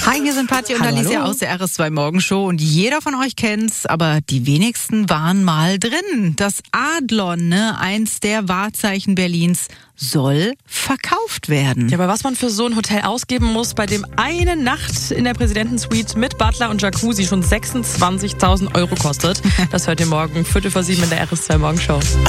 Hi, hier sind Patti und Alicia aus der RS2 Morgenshow und jeder von euch kennt's, aber die wenigsten waren mal drin. Das Adlon, eins der Wahrzeichen Berlins, soll verkauft werden. Ja, aber was man für so ein Hotel ausgeben muss, bei dem eine Nacht in der Präsidentensuite mit Butler und Jacuzzi schon 26.000 € kostet, das hört ihr morgen 7:15 in der RS2 Morgenshow.